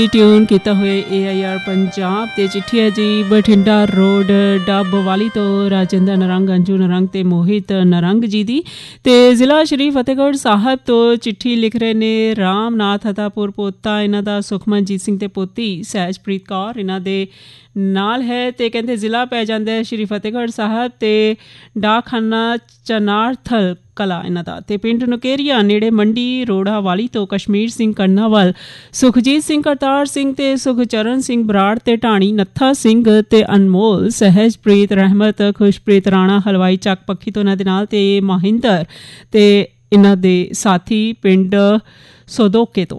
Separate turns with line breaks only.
tune किया हुए AIR Punjab ते चिट्ठी है जी बठिंडा रोड डब्बवाली तो राजेंद्र नरंग अंजू नरंग ते मोहित नरंग जी दी ते जिला श्री फतेहगढ़ साहब तो चिट्ठी लिख रहे ने रामनाथ हतापुर पोता इन्हां दा सुखमनजीत सिंह ते पोती सहजप्रीत कौर इन्हां दे नाल है ते कहते जिला पै जाता है श्री फतेहगढ़ साहब ते डाकखाना चनारथल कला इन्हां दा ते पिंड नुकेरिया नेड़े मंडी रोड़ा वाली तो कश्मीर सिंह कन्नावल सुखजीत सिंह करतार सिंह ते सुखचरण सिंह बराड़ ते ढाणी नत्था सिंह ते अनमोल सहजप्रीत रहमत खुशप्रीत राणा हलवाई चक पक्खी तो इन्हां दे नाल ते महिंदर ते इन्हां दे साथी पिंड सोदोके तो